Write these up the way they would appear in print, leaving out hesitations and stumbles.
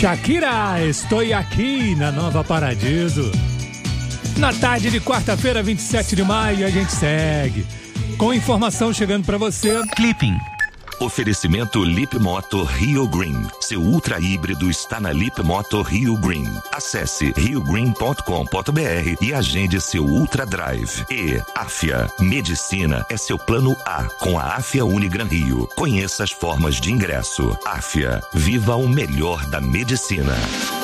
Shakira, estou aqui na Nova Paradiso. Na tarde de quarta-feira, 27 de maio, a gente segue com informação chegando para você. Clipping. Oferecimento Lip Moto Rio Green. Seu ultra híbrido está na Lip Moto Rio Green. Acesse riogreen.com.br e agende seu Ultra Drive. E Afia. Medicina é seu plano A com a Afia Unigran Rio. Conheça as formas de ingresso. Afia. Viva o melhor da medicina.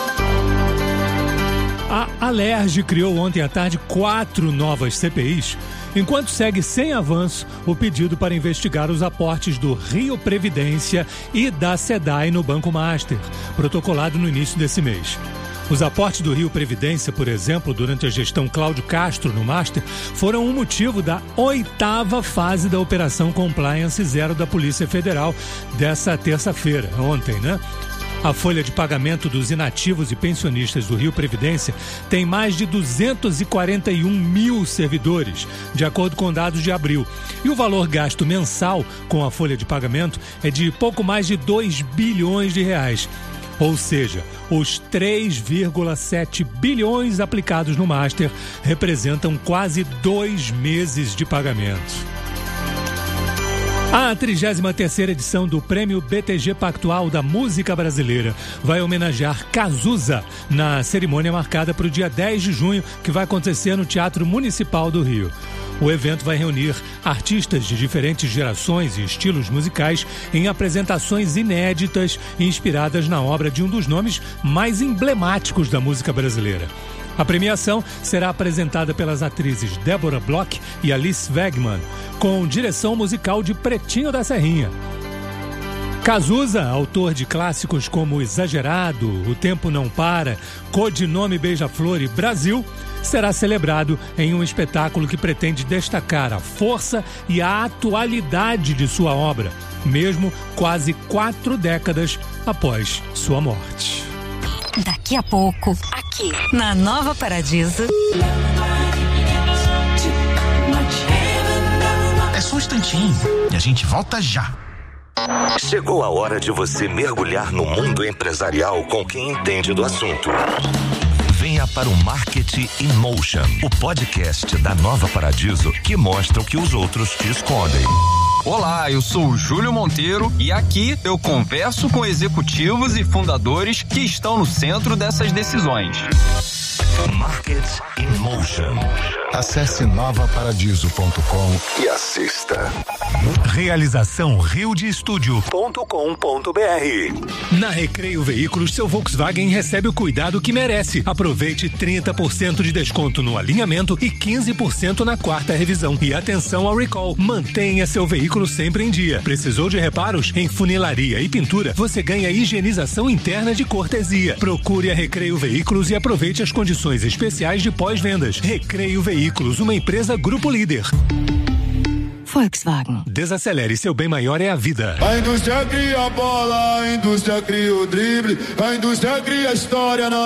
A Alerj criou ontem à tarde 4 novas CPIs, enquanto segue sem avanço o pedido para investigar os aportes do Rio Previdência e da SEDAI no Banco Master, protocolado no início desse mês. Os aportes do Rio Previdência, por exemplo, durante a gestão Cláudio Castro no Master, foram um motivo da 8ª fase da Operação Compliance Zero da Polícia Federal dessa terça-feira, ontem, né? A folha de pagamento dos inativos e pensionistas do Rio Previdência tem mais de 241 mil servidores, de acordo com dados de abril. E o valor gasto mensal com a folha de pagamento é de pouco mais de 2 bilhões de reais. Ou seja, os 3,7 bilhões aplicados no Master representam quase 2 meses de pagamento. A 33ª edição do Prêmio BTG Pactual da Música Brasileira vai homenagear Cazuza na cerimônia marcada para o dia 10 de junho, que vai acontecer no Teatro Municipal do Rio. O evento vai reunir artistas de diferentes gerações e estilos musicais em apresentações inéditas inspiradas na obra de um dos nomes mais emblemáticos da música brasileira. A premiação será apresentada pelas atrizes Débora Bloch e Alice Wegman, com direção musical de Pretinho da Serrinha. Cazuza, autor de clássicos como Exagerado, O Tempo Não Para, Codinome Beija-Flor e Brasil, será celebrado em um espetáculo que pretende destacar a força e a atualidade de sua obra, mesmo quase 4 décadas após sua morte. Daqui a pouco, aqui na Nova Paradiso. É só um instantinho e a gente volta já. Chegou a hora de você mergulhar no mundo empresarial com quem entende do assunto. Venha para o Marketing in Motion, o podcast da Nova Paradiso que mostra o que os outros te escondem. Olá, eu sou o Júlio Monteiro e aqui eu converso com executivos e fundadores que estão no centro dessas decisões. Marketing in Motion. Acesse novaparadiso.com e assista. Realização riodestudio.com.br. Na Recreio Veículos, seu Volkswagen recebe o cuidado que merece. Aproveite 30% de desconto no alinhamento e 15% na 4ª revisão. E atenção ao recall. Mantenha seu veículo sempre em dia. Precisou de reparos? Em funilaria e pintura, você ganha higienização interna de cortesia. Procure a Recreio Veículos e aproveite as condições especiais de pós-vendas. Recreio Veículos, uma empresa Grupo Líder. Volkswagen. Desacelere, seu bem maior é a vida. A indústria cria a bola, a indústria cria o drible, a indústria cria a história na